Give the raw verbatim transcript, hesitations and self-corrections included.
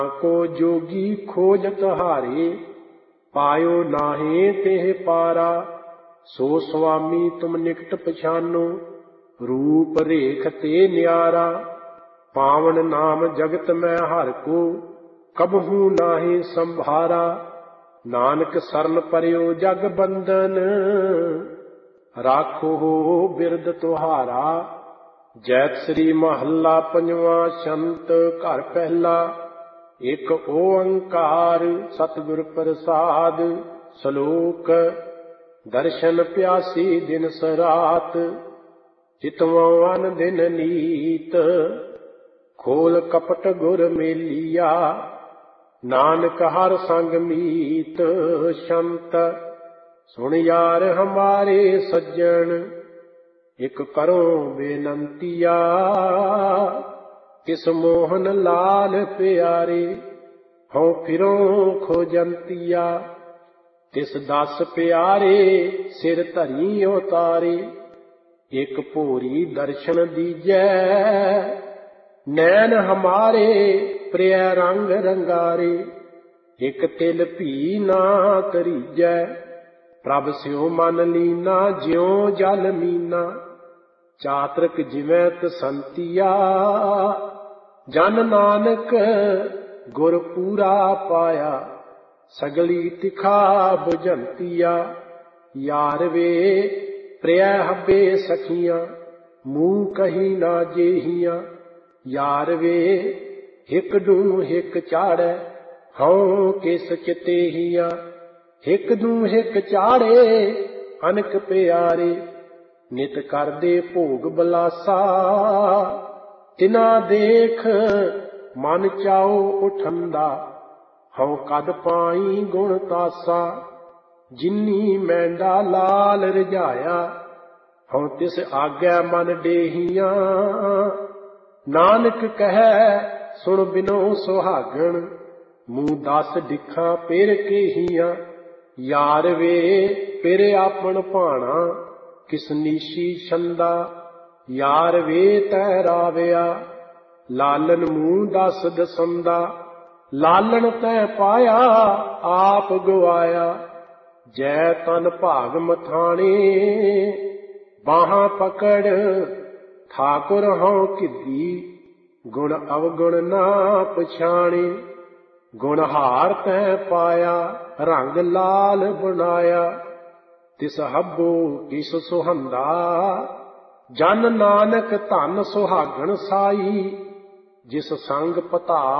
को जोगी खोजत हारे, पायो नाहे तेह पारा। सो स्वामी तुम निकट पछानो, रूप रेख ते न्यारा। पावन नाम जगत में हर को, कबहू नाहे संभारा। नानक सरन परयो जग बंदन, राखो हो बिरद तुहारा। जैत श्री महला पंजवा, शंत घर पहला। एक ओंकार सतगुर प्रसाद, सलोक दर्शन प्यासी दिन सरात। चितवों अन दिन नीत, खोल कपट गुर मेलिया। नानक हर संग मीत, शंत सुन यार हमारे सज्जन। एक करो बेनंतिया, किस मोहन लाल प्यारे। हों फिरों खोजंतिया, तिस दस प्यारे सिर धरी उतारे। एक भोरी दर्शन दीजै, नैन हमारे प्रिय रंग रंगारे। एक तिल भी ना तरीजै, प्रभ स्यो मन लीना ज्यों जल मीना। चातरक जिवें तसंतिया, जन नानक गुर पूरा पाया। सगली तिखा बुझंतिया, यार वे प्रिय हबे सखियां। मूह कही ना जेहियां, यार वे हिक दू हिक चाड़ै। हों किस चितेहियां, हिक दू हिक चाड़े अनक प्यारे। नित करदे भोग बलासा, तिना देख मन चाओ उठंदा। हों कद पाई गुण तासा, जिन्नी मैंडा लाल रजाया। हों तिस आग्ञा मन डेहियां, नानक कहे सुन बिनो सुहागण। मूँ दस डिखा पिर केहियां, यार वे पिर आपन भाणा। किस नीशी छंदा, यार वे तैराविया। लालन मूँ दस दसंदा, लालन तै पाया आप गवाया। जै तन भाग मथाने, बाहां पकड़ ठाकुर हों किधी। गुण अवगुण ना पछाणे, गुणहार तै पाया रंग लाल बनाया। तिस हब्बो किस सुहंदा, जन नानक धन सुहागण साई। जिस संग पता